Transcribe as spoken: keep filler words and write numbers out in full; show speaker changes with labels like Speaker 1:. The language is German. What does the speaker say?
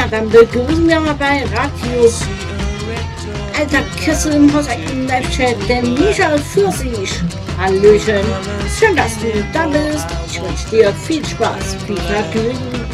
Speaker 1: Ja, dann begrüßen wir mal bei Radio Alter Kessel im Haus im Live-Chat, den Michael Fürsisch. Hallöchen, schön, dass du da bist. Ich wünsche dir viel Spaß, viel Vergnügen